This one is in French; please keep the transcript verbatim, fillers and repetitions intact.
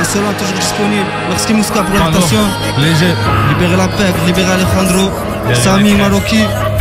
Barcelone, toujours disponible. Merci Mouska pour Pardon. l'invitation. Léger. Libérez la P E C, libérez Alejandro, Sami, Maroki.